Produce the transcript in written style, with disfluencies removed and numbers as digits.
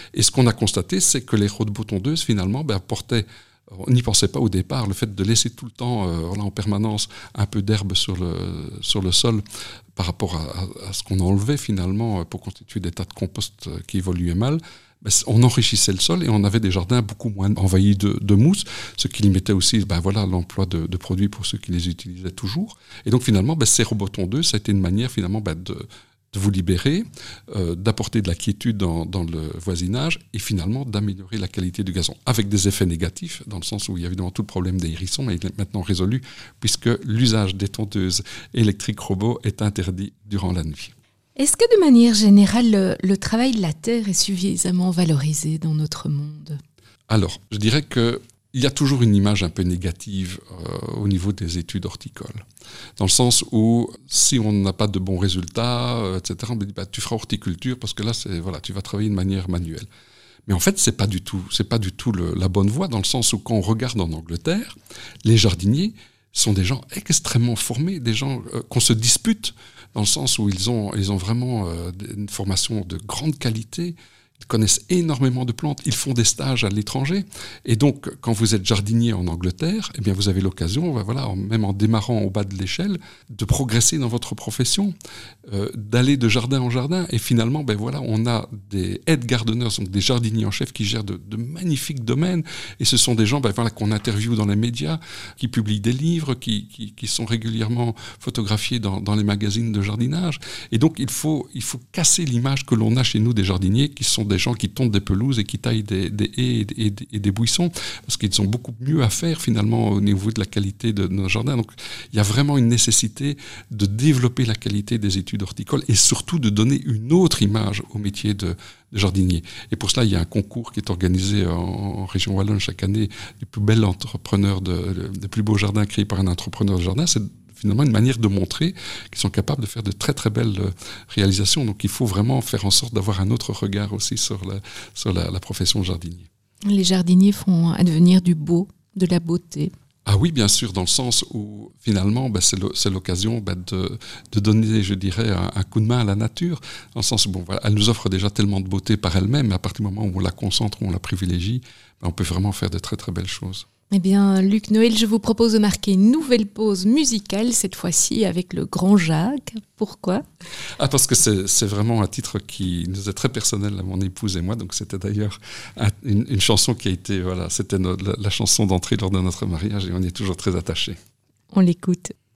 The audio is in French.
Et ce qu'on a constaté, c'est que les rhodbos tondeuses, finalement, apportaient, on n'y pensait pas au départ, le fait de laisser tout le temps, en permanence, un peu d'herbe sur le sol par rapport à ce qu'on enlevait finalement pour constituer des tas de compost qui évoluaient mal. On enrichissait le sol et on avait des jardins beaucoup moins envahis de mousse, ce qui limitait aussi l'emploi de produits pour ceux qui les utilisaient toujours. Et donc finalement, ces robots tondeuses, ça a été une manière finalement de vous libérer, d'apporter de la quiétude dans le voisinage et finalement d'améliorer la qualité du gazon, avec des effets négatifs, dans le sens où il y a évidemment tout le problème des hérissons est maintenant résolu, puisque l'usage des tondeuses électriques robots est interdit durant la nuit. Est-ce que de manière générale, le travail de la terre est suffisamment valorisé dans notre monde ? Alors, je dirais qu'il y a toujours une image un peu négative au niveau des études horticoles. Dans le sens où, si on n'a pas de bons résultats, etc., on dit tu feras horticulture parce que là, tu vas travailler de manière manuelle. Mais en fait, c'est pas du tout la bonne voie, dans le sens où quand on regarde en Angleterre, les jardiniers sont des gens extrêmement formés, des gens qu'on se dispute, dans le sens où ils ont vraiment une formation de grande qualité, ils connaissent énormément de plantes, ils font des stages à l'étranger. Et donc, quand vous êtes jardinier en Angleterre, eh bien, vous avez l'occasion, même en démarrant au bas de l'échelle, de progresser dans votre profession, d'aller de jardin en jardin. Et finalement, on a des head gardeners, donc des jardiniers en chef qui gèrent de magnifiques domaines. Et ce sont des gens qu'on interviewe dans les médias, qui publient des livres, qui sont régulièrement photographiés dans les magazines de jardinage. Et donc, il faut casser l'image que l'on a chez nous des jardiniers, qui sont des gens qui tondent des pelouses et qui taillent des haies et des buissons, parce qu'ils ont beaucoup mieux à faire finalement au niveau de la qualité de nos jardins. Donc il y a vraiment une nécessité de développer la qualité des études horticoles et surtout de donner une autre image au métier de jardinier. Et pour cela, il y a un concours qui est organisé en région Wallonne chaque année, du plus bel entrepreneur, des plus beaux jardins créés par un entrepreneur de jardin. C'est finalement une manière de montrer qu'ils sont capables de faire de très très belles réalisations. Donc il faut vraiment faire en sorte d'avoir un autre regard aussi sur la profession de jardinier. Les jardiniers font advenir du beau, de la beauté. Ah oui, bien sûr, dans le sens où finalement c'est l'occasion de donner, je dirais, un coup de main à la nature, dans le sens où elle nous offre déjà tellement de beauté par elle-même, mais à partir du moment où on la concentre, où on la privilégie, on peut vraiment faire de très très belles choses. Eh bien, Luc Noël, je vous propose de marquer une nouvelle pause musicale, cette fois-ci avec le Grand Jacques. Pourquoi ? Parce que c'est vraiment un titre qui nous est très personnel à mon épouse et moi. Donc c'était d'ailleurs une chanson qui a été, c'était la chanson d'entrée lors de notre mariage et on y est toujours très attachés. On l'écoute.